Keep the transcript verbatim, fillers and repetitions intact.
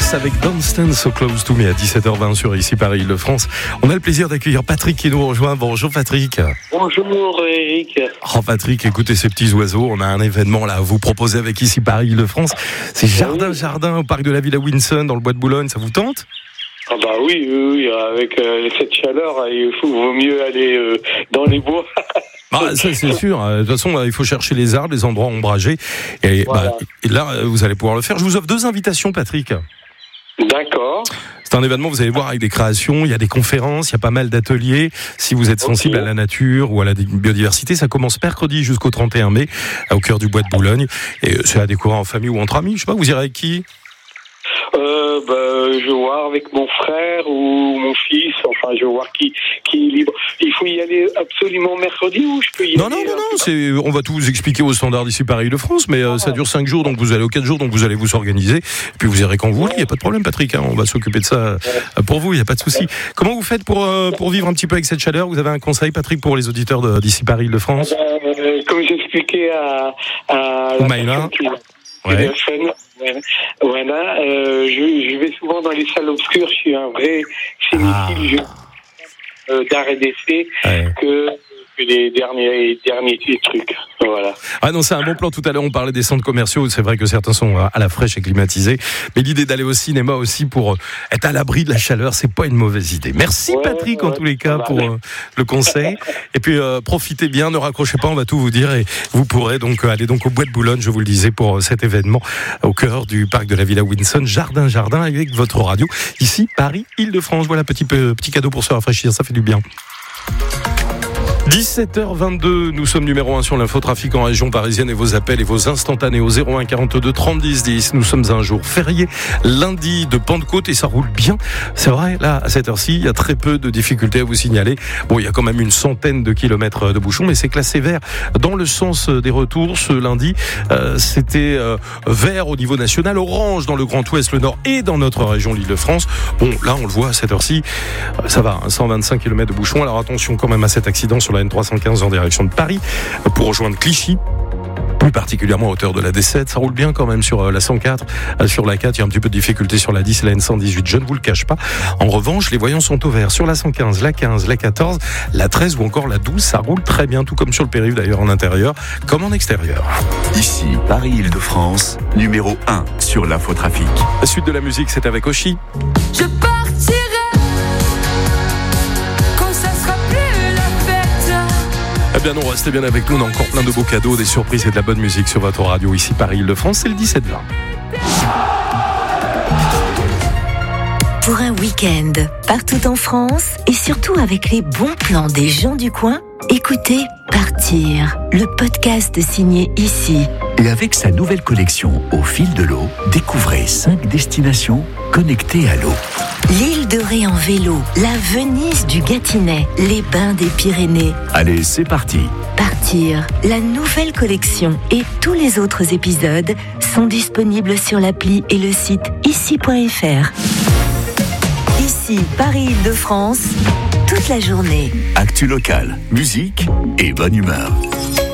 Kiss avec Don't Stand So Close To Me à dix-sept heures vingt sur Ici Paris Île-de-France. On a le plaisir d'accueillir Patrick qui nous rejoint. Bonjour Patrick. Bonjour Eric. Oh Patrick, écoutez ces petits oiseaux. On a un événement là à vous proposer avec Ici Paris Île-de-France. C'est Jardin Jardin au parc de la Villa Winson dans le bois de Boulogne. Ça vous tente ? Ah bah oui, oui, oui. Avec euh, cette chaleur, il faut, vaut mieux aller euh, dans les bois. Ah, ça c'est sûr. De toute façon, il faut chercher les arbres, les endroits ombragés. Et, voilà. bah, et là, vous allez pouvoir le faire. Je vous offre deux invitations, Patrick. D'accord. C'est un événement, vous allez voir, avec des créations, il y a des conférences, il y a pas mal d'ateliers. Si vous êtes sensible okay. à la nature ou à la biodiversité, ça commence mercredi jusqu'au trente et un mai, au cœur du bois de Boulogne. Et c'est à découvrir en famille ou entre amis. Je sais pas, vous irez avec qui ? Euh, bah, je vais voir avec mon frère ou mon fils, enfin je vais voir qui, qui est libre. Il faut y aller absolument mercredi ou je peux y non, aller Non, non, non, c'est, on va tout vous expliquer au standard d'ici Paris Île-de-France, mais euh, ça dure cinq jours, donc vous allez aux quatre jours, donc vous allez vous organiser, et puis vous irez quand vous voulez, il n'y a pas de problème Patrick, hein, on va s'occuper de ça euh, pour vous, il n'y a pas de souci. Comment vous faites pour, euh, pour vivre un petit peu avec cette chaleur ? Vous avez un conseil Patrick pour les auditeurs de, d'ici Paris Île-de-France ? euh, Comme j'expliquais à, à la Maïla. personne qui ouais. Voilà, euh, je, je vais souvent dans les salles obscures, je suis un vrai cinéphile ah. euh, d'art et d'essai ouais. que, que les derniers, derniers trucs. Voilà. Ah non, c'est un bon plan. Tout à l'heure, on parlait des centres commerciaux. C'est vrai que certains sont à la fraîche et climatisés. Mais l'idée d'aller au cinéma aussi pour être à l'abri de la chaleur, c'est pas une mauvaise idée. Merci ouais, Patrick, ouais, en tous les cas, pour euh, le conseil. Et puis, euh, profitez bien, ne raccrochez pas, on va tout vous dire. Et vous pourrez donc aller donc au bois de Boulogne, je vous le disais, pour euh, cet événement au cœur du parc de la Villa Winson, Jardin Jardin, avec votre radio. Ici, Paris, Île-de-France. Voilà, petit, petit cadeau pour se rafraîchir, ça fait du bien. dix-sept heures vingt-deux, nous sommes numéro un sur l'infotrafic en région parisienne et vos appels et vos instantanés au zéro un quarante-deux trente dix dix. Nous sommes un jour férié, lundi de Pentecôte et ça roule bien. C'est vrai, là, à cette heure-ci, il y a très peu de difficultés à vous signaler. Bon, il y a quand même une centaine de kilomètres de bouchons, mais c'est classé vert dans le sens des retours. Ce lundi, euh, c'était euh, vert au niveau national, orange dans le Grand Ouest, le Nord et dans notre région l'Île-de-France. Bon, là, on le voit à cette heure-ci, ça va, hein, cent vingt-cinq kilomètres de bouchons. Alors attention quand même à cet accident sur la N trois cent quinze en direction de Paris pour rejoindre Clichy, plus particulièrement à hauteur de la D sept. Ça roule bien quand même sur la cent quatre, sur la quatre il y a un petit peu de difficulté sur la dix et la N cent dix-huit, je ne vous le cache pas. En revanche, les voyants sont au vert sur la cent quinze, la quinze, la quatorze, la treize ou encore la douze. Ça roule très bien, tout comme sur le périph' d'ailleurs, en intérieur comme en extérieur. Ici Paris Île-de-France, numéro un sur l'infotrafic. La suite de la musique, c'est avec Oshi. Je partirai. Eh bien non, restez bien avec nous, on a encore plein de beaux cadeaux, des surprises et de la bonne musique sur votre radio ici Paris Île-de-France, c'est le dix-sept vingt. Pour un week-end partout en France et surtout avec les bons plans des gens du coin, écoutez Partir, le podcast signé Ici. Et avec sa nouvelle collection Au fil de l'eau, découvrez cinq destinations connectées à l'eau. L'île de Ré en vélo, la Venise du Gâtinais, les bains des Pyrénées. Allez, c'est parti. Partir, la nouvelle collection et tous les autres épisodes sont disponibles sur l'appli et le site ici point f r. Ici, Paris Île-de-France, toute la journée. Actu locale, musique et bonne humeur.